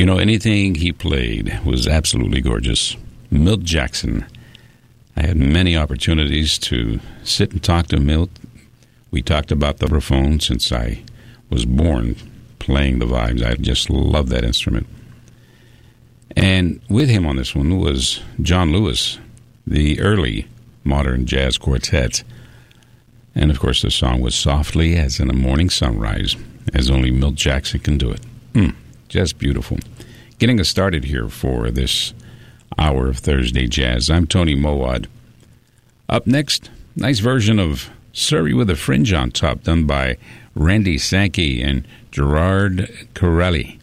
anything he played was absolutely gorgeous. Milt Jackson. I had many opportunities to sit and talk to Milt. We talked about the vibraphone since I was born playing the vibes. I just love that instrument. And with him on this one was John Lewis, the early modern jazz quartet. And, of course, the song was Softly as in a Morning Sunrise, as only Milt Jackson can do it. Just beautiful. Getting us started here for this hour of Thursday Jazz. I'm Tony Mowad. Up next, nice version of Surrey with a Fringe on Top, done by Randy Sankey and Gerard Corelli.